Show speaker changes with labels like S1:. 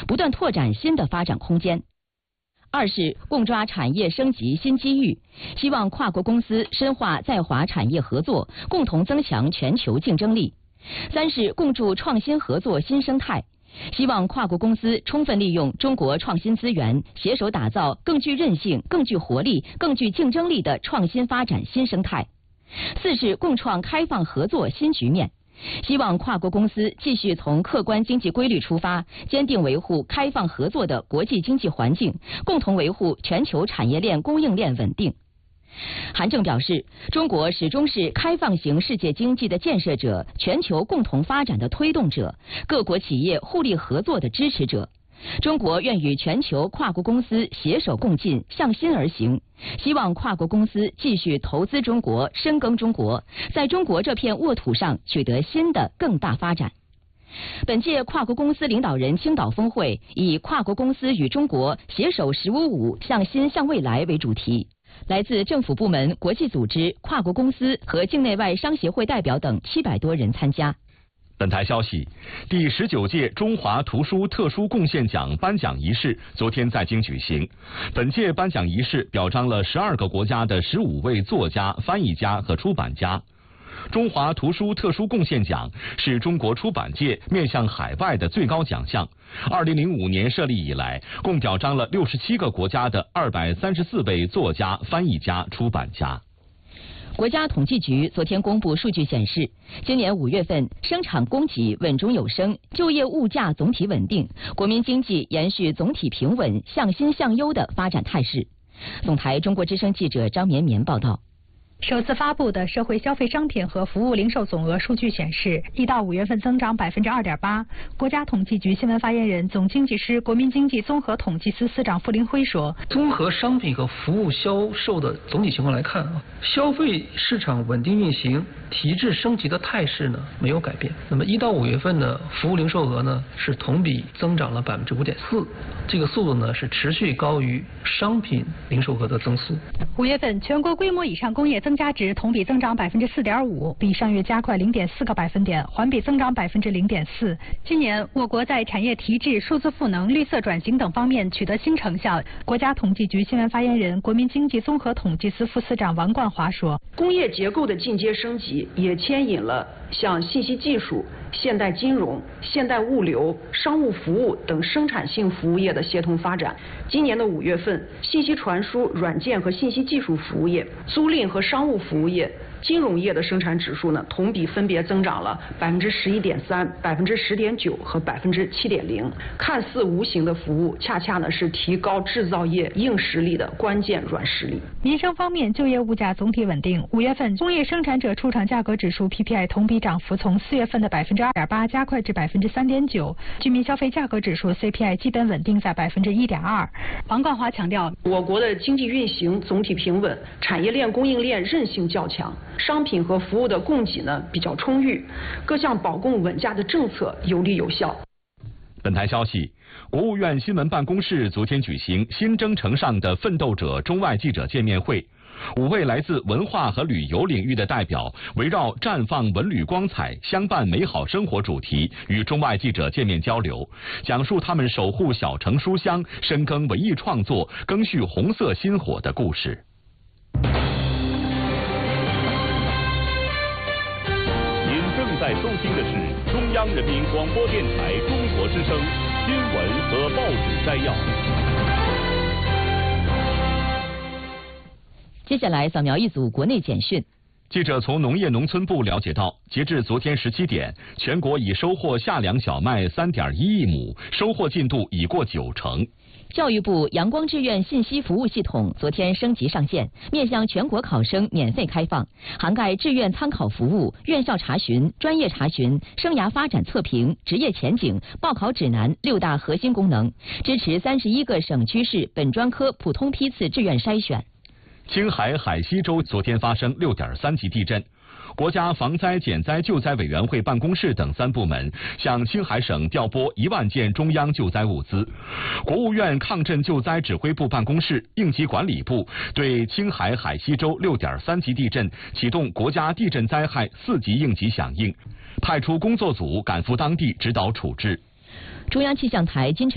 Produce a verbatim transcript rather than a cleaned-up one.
S1: 不断拓展新的发展空间。二是共抓产业升级新机遇，希望跨国公司深化在华产业合作，共同增强全球竞争力。三是共筑创新合作新生态，希望跨国公司充分利用中国创新资源，携手打造更具韧性、更具活力、更具竞争力的创新发展新生态。四是共创开放合作新局面，希望跨国公司继续从客观经济规律出发，坚定维护开放合作的国际经济环境，共同维护全球产业链供应链稳定。韩正表示，中国始终是开放型世界经济的建设者，全球共同发展的推动者，各国企业互利合作的支持者。中国愿与全球跨国公司携手共进，向心而行，希望跨国公司继续投资中国，深耕中国，在中国这片沃土上取得新的更大发展。本届跨国公司领导人青岛峰会以跨国公司与中国携手十五五向新向未来为主题，来自政府部门、国际组织、跨国公司和境内外商协会代表等七百多人参加。
S2: 本台消息，第十九届中华图书特殊贡献奖颁奖仪式昨天在京举行。本届颁奖仪式表彰了十二个国家的十五位作家、翻译家和出版家。中华图书特殊贡献奖是中国出版界面向海外的最高奖项。二零零五年设立以来，共表彰了六十七个国家的二百三十四位作家、翻译家、出版家。
S1: 国家统计局昨天公布数据显示，今年五月份生产供给稳中有升，就业物价总体稳定，国民经济延续总体平稳、向新向优的发展态势。总台中国之声记者张绵绵报道。
S3: 首次发布的社会消费商品和服务零售总额数据显示，一到五月份增长百分之二点八。国家统计局新闻发言人、总经济师、国民经济综合统计司司长傅林辉说：“
S4: 综合商品和服务销售的总体情况来看啊，消费市场稳定运行、提质升级的态势呢没有改变。那么一到五月份呢，服务零售额呢是同比增长了百分之五点四，这个速度呢是持续高于商品零售额的增速。
S3: 五月份全国规模以上工业增加值同比增长百分之四点五，比上月加快零点四个百分点，环比增长百分之零点四。今年我国在产业提质、数字赋能、绿色转型等方面取得新成效。国家统计局新闻发言人、国民经济综合统计司副司长王冠华说：“
S5: 工业结构的进阶升级也牵引了像信息技术、现代金融、现代物流、商务服务等生产性服务业的协同发展。今年的五月份，信息传输、软件和信息技术服务业、租赁和商务服务业、金融业的生产指数呢，同比分别增长了百分之十一点三、百分之十点九和百分之七点零。看似无形的服务，恰恰呢是提高制造业硬实力的关键软实力。”
S3: 民生方面，就业物价总体稳定。五月份工业生产者出厂价格指数 P P I 同比涨幅从四月份的百分之二点八加快至百分之三点九，居民消费价格指数 C P I 基本稳定在百分之一点二。王冠华强调，
S5: 我国的经济运行总体平稳，产业链供应链韧性较强，商品和服务的供给呢比较充裕，各项保供稳价的政策有力有效。
S2: 本台消息，国务院新闻办公室昨天举行新征程上的奋斗者中外记者见面会，五位来自文化和旅游领域的代表围绕绽放文旅光彩，相伴美好生活主题与中外记者见面交流，讲述他们守护小城书香、深耕文艺创作、赓续红色薪火的故事。
S6: 您正在收听的是中央人民广播电台中国之声新闻和报纸摘要。
S1: 接下来扫描一组国内简讯。
S2: 记者从农业农村部了解到，截至昨天十七点，全国已收获夏粮小麦三点一亿亩，收获进度已过九成。
S1: 教育部阳光志愿信息服务系统昨天升级上线，面向全国考生免费开放，涵盖志愿参考服务、院校查询、专业查询、生涯发展测评、职业前景、报考指南六大核心功能，支持三十一个省区市本专科普通批次志愿筛选。
S2: 青海海西州昨天发生六点三级地震，国家防灾减灾救灾委员会办公室等三部门向青海省调拨一万件中央救灾物资。国务院抗震救灾指挥部办公室、应急管理部对青海海西州六点三级地震启动国家地震灾害四级应急响应，派出工作组赶赴当地指导处置。
S1: 中央气象台今晨